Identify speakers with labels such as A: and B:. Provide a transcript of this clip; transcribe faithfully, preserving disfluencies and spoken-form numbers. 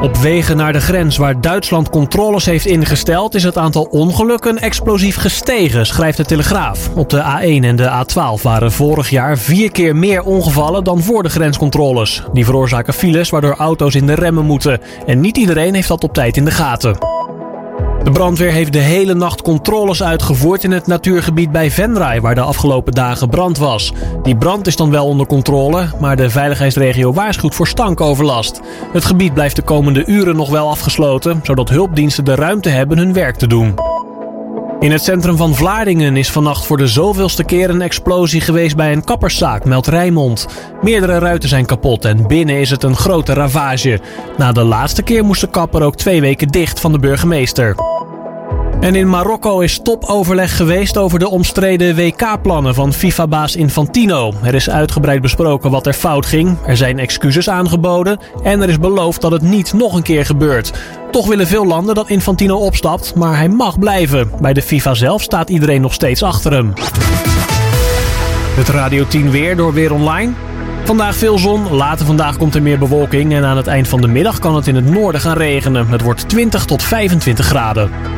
A: Op wegen naar de grens waar Duitsland controles heeft ingesteld is het aantal ongelukken explosief gestegen, schrijft de Telegraaf. Op de A één en de A twaalf waren vorig jaar vier keer meer ongevallen dan voor de grenscontroles. Die veroorzaken files waardoor auto's in de remmen moeten. En niet iedereen heeft dat op tijd in de gaten. De brandweer heeft de hele nacht controles uitgevoerd in het natuurgebied bij Venray, waar de afgelopen dagen brand was. Die brand is dan wel onder controle, maar de veiligheidsregio waarschuwt voor stankoverlast. Het gebied blijft de komende uren nog wel afgesloten, zodat hulpdiensten de ruimte hebben hun werk te doen. In het centrum van Vlaardingen is vannacht voor de zoveelste keer een explosie geweest bij een kapperszaak, meldt Rijnmond. Meerdere ruiten zijn kapot en binnen is het een grote ravage. Na de laatste keer moest de kapper ook twee weken dicht van de burgemeester. En in Marokko is topoverleg geweest over de omstreden W K-plannen van FIFA-baas Infantino. Er is uitgebreid besproken wat er fout ging, er zijn excuses aangeboden en er is beloofd dat het niet nog een keer gebeurt. Toch willen veel landen dat Infantino opstapt, maar hij mag blijven. Bij de FIFA zelf staat iedereen nog steeds achter hem. Het Radio tien weer door Weer Online. Vandaag veel zon, later vandaag komt er meer bewolking en aan het eind van de middag kan het in het noorden gaan regenen. Het wordt twintig tot vijfentwintig graden.